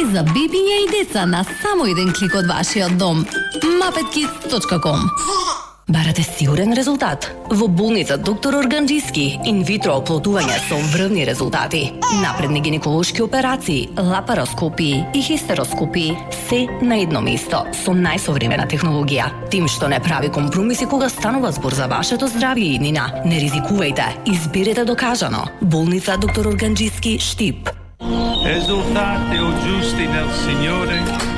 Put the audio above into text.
за бебиња и деца на само еден клик од вашиот дом. Muppetkids.com. Барате сигурен резултат? Во болница доктор Органџиски инвитро оплодување со врвни резултати, напредни гинеколошки операции, лапароскопии и хистероскопии, се на едно место со најсовремена технологија. Тим што не прави компромиси кога станува збор за вашето здравје и иднина. Не ризикувајте, изберете докажано. Болница доктор Органџиски, Штип. Esultate o giusti nel Signore